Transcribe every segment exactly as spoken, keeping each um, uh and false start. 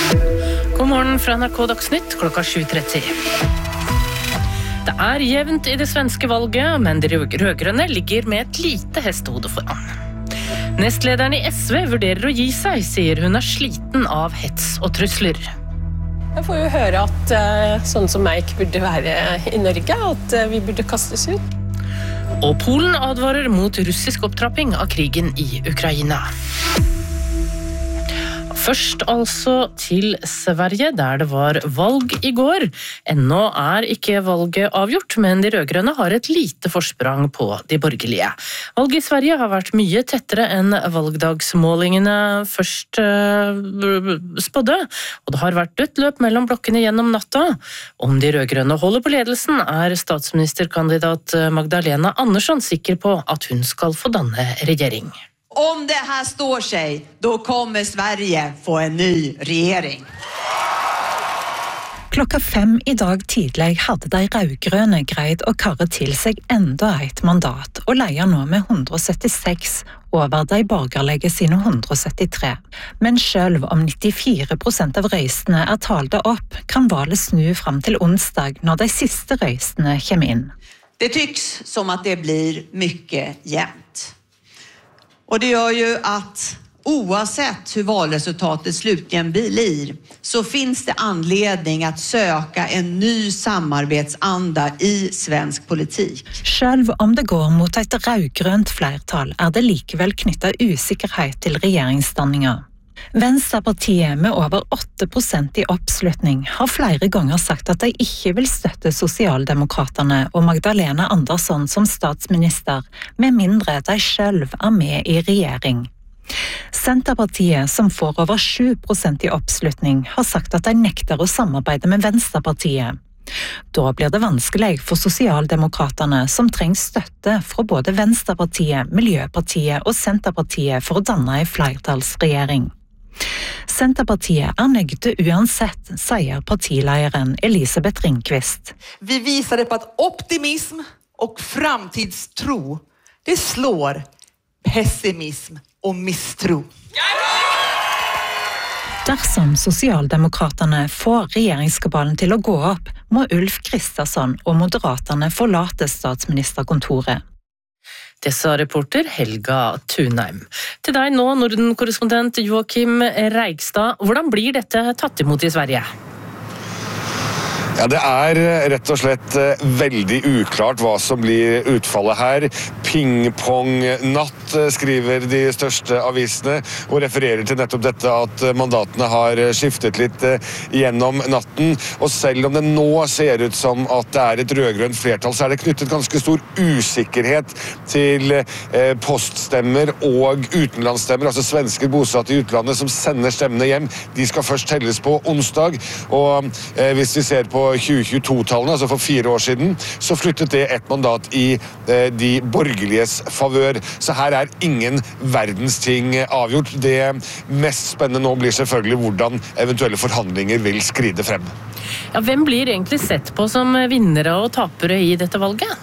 God morgen fra N R K Dagsnytt klokka sju tretti. Det er jevnt i det svenske valget, men de rødgrønne ligger med et lite hestehode foran. Nestlederen i S V vurderer å gi seg, sier hun er sliten av hets og trusler. Jeg får jo høre at sånn som meg ikke burde være i Norge, at vi burde kastes ut. Og Polen advarer mot russisk opptrapping av krigen i Ukraina. Først altså til Sverige, der det var valg i går. Ennå er ikke valget avgjort, men de rødgrønne har et lite forsprang på de borgerlige. Valget i Sverige har vært mye tettere enn valgdagsmålingene først uh, spådde, og det har vært dødt løp mellom blokkene gjennom natta. Om de rødgrønne holder på ledelsen, er statsministerkandidat Magdalena Andersson sikker på at hun skal få danne regjering. Om det här står sig, då kommer Sverige få en ny regering. Klokka fem i dag tidlig hadde de rødgrønne greid å karre til seg enda et mandat, og leier nå med hundre og syttiseks over de borgerlige sine hundre og syttitre. Men selv om nittifire prosent av røystene er talte opp, kan valget snu fram til onsdag når de siste røystene kommer inn. Det tycks som att det blir mycket jämnt. Och det gör ju att oavsett hur valresultatet slutligen blir så finns det anledning att söka en ny samarbetsanda i svensk politik. Selv om det går mot et rødgrønt flertall er det likevel knyttet usikkerhet til regjeringsdanninga. Venstrepartiet med over åtte prosent i oppslutning har flere ganger sagt at de ikke vil støtte Sosialdemokraterne og Magdalena Andersson som statsminister, med mindre de selv er med i regjering. Senterpartiet, som får over sju prosent i oppslutning, har sagt at de nekter å samarbeide med Venstrepartiet. Da blir det vanskelig for Sosialdemokraterne, som trenger støtte fra både Venstrepartiet, Miljøpartiet og Senterpartiet for å danne en flertallsregjering. Senterpartiet er nøgde uansett, sier partilederen Elisabeth Ringqvist. Vi visade på att optimism och framtidstro, det slår pessimism og misstro. Dersom Sosialdemokraterne får regjeringskabalen til å gå opp, må Ulf Kristersson og Moderaterne forlate statsministerkontoret. Det sa reporter Helga Thunheim. Til deg nå, Norden-korrespondent Joakim Reigstad. Hvordan blir dette tatt imot i Sverige? Ja, det er rett og slett veldig uklart hva som blir utfallet her. Ping-pong-natt, skriver de største avisene, og refererer til nettopp dette at mandatene har skiftet litt gjennom natten. Og selv om det nå ser ut som at det er et rødgrønt flertall, så er det knyttet ganske stor usikkerhet til poststemmer og utenlandsstemmer, altså svensker bosatt i utlandet som sender stemmene hjem. De skal først telles på onsdag, og hvis vi ser på tjue tjueto-tallene, altså for fire år siden, så flyttet det et mandat i eh, de borgerliges favør. Så her er ingen verdens ting avgjort. Det mest spennende nå blir selvfølgelig hvordan eventuelle forhandlinger vil skride frem. Ja, hvem blir egentlig sett på som vinnere og tapere i dette valget?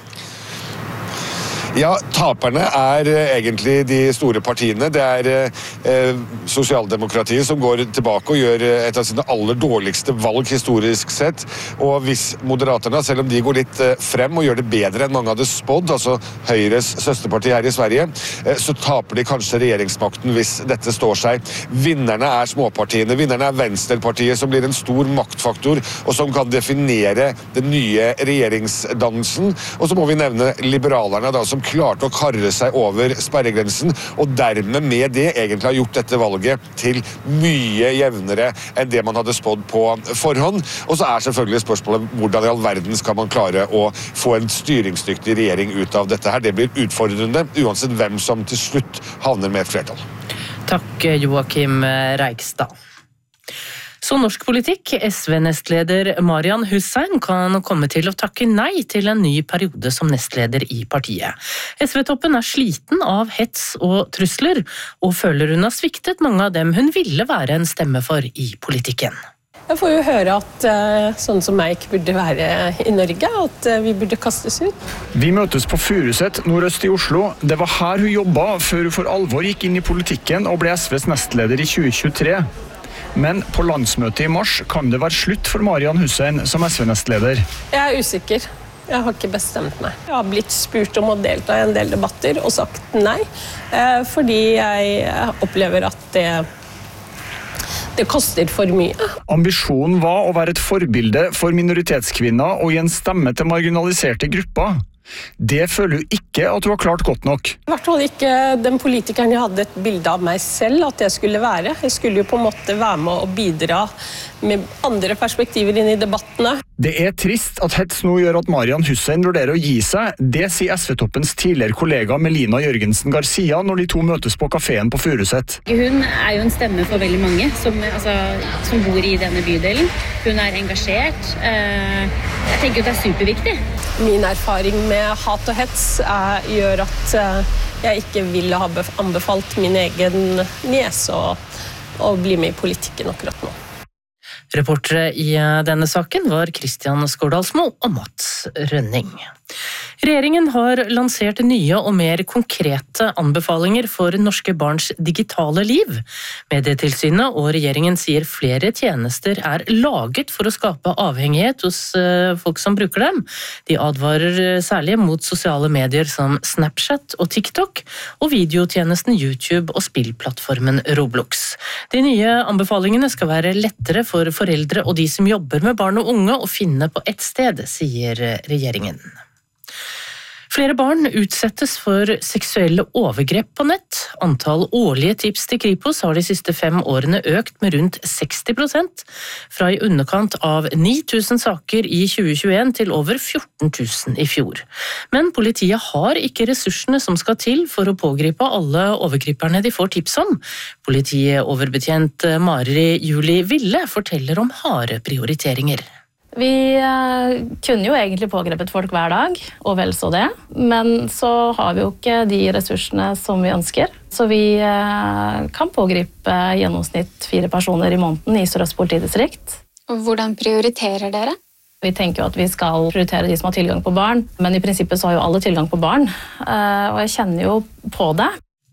Ja, taperne er egentlig de store partiene. Det er eh, sosialdemokratiet som går tilbake og gjør et av sine aller dårligste valg historisk sett. Og hvis Moderaterna, selv om de går litt eh, frem og gjør det bedre enn mange hadde spådd, altså Høyres søsterparti her i Sverige, eh, så taper de kanskje regjeringsmakten hvis dette står seg. Vinnerne er småpartiene. Vinnerne er Venstrepartiet, som blir en stor maktfaktor, og som kan definere den nye regjeringsdannelsen. Og så må vi nevne liberalerne, da, som klarte å karre seg over sperregrensen, og dermed med det egentlig har gjort dette valget til mye jevnere enn det man hadde spådd på forhånd. Og så er selvfølgelig spørsmålet hvordan i all verden skal man klare å få en styringsdyktig regjering ut av dette her. Det blir utfordrende, uansett hvem som til slutt havner med et flertall. Takk, Joakim Reigstad. Så norsk politikk, S V-nestleder Marian Hussein kan komme til å takke nei til en ny periode som nestleder i partiet. S V-toppen er sliten av hets og trusler, og føler hun har sviktet mange av dem hun ville være en stemme for i politikken. Jeg får jo høre at sånn som meg ikke burde være i Norge, at vi burde kastes ut. Vi møtes på Furuset, nordøst i Oslo. Det var her hun jobbet før hun for alvor gikk inn i politikken og ble S Vs nestleder i tjue tjuetre. Men på landsmøtet i mars kan det være slutt for Marian Hussein som S V-nestleder. Jeg er usikker. Jeg har ikke bestemt meg. Jeg har blitt spurt om å delta i en del debatter og sagt nei, fordi jeg opplever at det, det koster for mye. Ambisjonen var å være et forbilde for minoritetskvinner og gi en stemme til marginaliserte grupper. Det føler du ikke at du har klart godt nok. I hvert fall ikke den politikeren jeg hadde et bilde av meg selv at jeg skulle være. Jeg skulle jo på en måte være med og bidra med andre perspektiver inn i debattene. Det er trist at hets nå gjør at Marian Hussein vurderer å gi seg. Det sier S V-toppens tidligere kollega Melina Jørgensen Garcia når de to møtes på kaféen på Furuset. Hun er jo en stemme for veldig mange som, altså, som bor i denne bydelen. Hun er engasjert. Jeg tenker at det er superviktig. Min erfaring med hat og hets er, gjør at jeg ikke ville ha anbefalt min egen niese å, å bli med i politikken akkurat nå. Reportere i denne saken var Kristian Skårdalsmo og Mats Rønning. Regjeringen har lansert nye og mer konkrete anbefalinger for norske barns digitale liv. Medietilsynet og regjeringen sier flere tjenester er laget for å skape avhengighet hos folk som bruker dem. De advarer særlig mot sosiale medier som Snapchat og TikTok, og videotjenesten YouTube og spillplattformen Roblox. De nye anbefalingene skal være lettere for foreldre og de som jobber med barn og unge å finne på ett sted, sier regjeringen. Flere barn utsettes for seksuelle overgrep på nett. Antall årlige tips til Kripos har de siste fem årene økt med rundt seksti prosent, fra i underkant av ni tusen saker i tjue tjueen til over fjorten tusen i fjor. Men politiet har ikke ressursene som skal til for å pågripe alle overgriperne de får tips om. Politioverbetjent Mari Julie Ville forteller om harde prioriteringer. Vi kunne jo egentlig pågrepet folk hver dag, og vel så det, men så har vi jo ikke de ressursene som vi ønsker. Så vi kan pågripe gjennomsnitt fire personer i måneden i Sør-Øst politidistrikt. Hvordan prioriterer dere? Vi tenker jo at vi skal prioritere de som har tilgang på barn, men i prinsippet så har jo alle tilgang på barn, og jeg kjenner jo på det.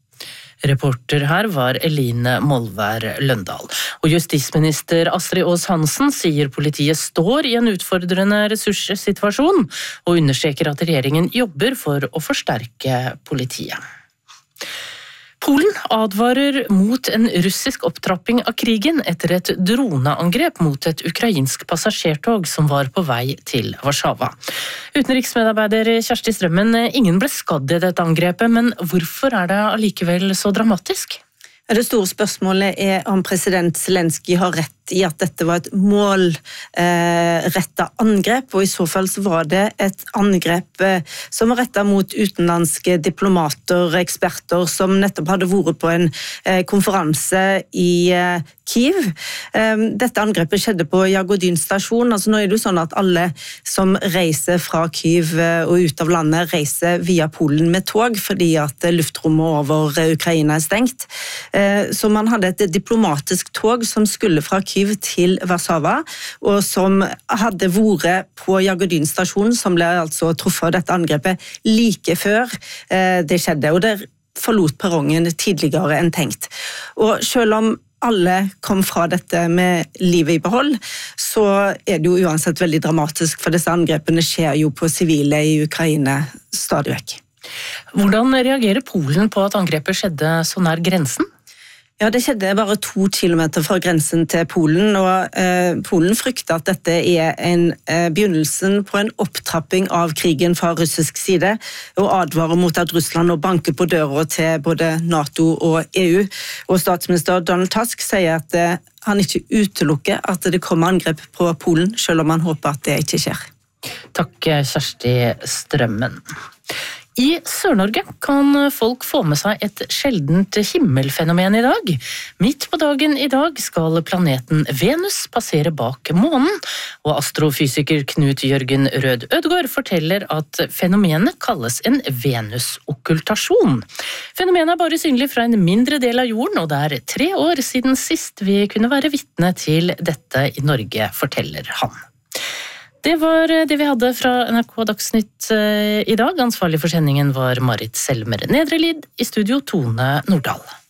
Reporter her var Eline Molvær Løndal. Og justisminister Astrid Aas Hansen sier politiet står i en utfordrende ressurssituasjon, og understreker at regjeringen jobber for å forsterke politiet. Polen advarer mot en russisk opptrapping av krigen etter et droneangrep mot et ukrainsk passasjertog som var på vei til Warszawa. Utenriksmedarbeider Kjersti Strømmen, ingen ble skadd i dette angrepet, men hvorfor er det allikevel så dramatisk? Det store spørsmålet er om president Zelenskyj har rett i at dette var et målrettet angrep, og i så fall så var det et angrep som var rettet mot utenlandske diplomater og eksperter som nettopp hadde vært på en konferanse i Kyiv. Dette angrepet skjedde på Jagodin stasjon. Altså nå er det jo sånn at alle som reiser fra Kyiv og ut av landet reiser via Polen med tog, fordi at luftrommet over Ukraina er stengt. Så man hadde et diplomatisk tog som skulle fra Kyiv til Warszawa, og som hadde vært på Jagodin stasjon, som ble altså truffet av dette angrepet like før det skjedde, og det forlot perrongen tidligere enn tenkt. Og selv om alle kom fra dette med livet i behold, så er det jo uansett veldig dramatisk, for disse angrepene skjer jo på sivile i Ukraina stadig vekk. Hvordan reagerer Polen på at angrepet skjedde så nær grensen? Ja, det skjedde bare to kilometer fra grensen til Polen, og eh, Polen frykter at dette er en eh, begynnelsen på en opptrapping av krigen fra russisk side, og advarer mot at Russland nå banker på døra til både NATO og E U. Og statsminister Donald Tusk sier at eh, han ikke utelukker at det kommer angrep på Polen, selv om han håper at det ikke skjer. Takk, Kjersti Strømmen. I Sør-Norge kan folk få med seg et sjeldent himmelfenomen i dag. Midt på dagen i dag skal planeten Venus passere bak månen, og astrofysiker Knut Jørgen Rød Ødegård forteller at fenomenet kalles en venusokkultasjon. Fenomenet er bare synlig fra en mindre del av jorden, og det er tre år siden sist vi kunne være vitne til dette i Norge, forteller han. Det var det vi hadde fra N R K Dagsnytt i dag. Ansvarlig for sendingen var Marit Selmer Nedrelid, i studio Tone Nordahl.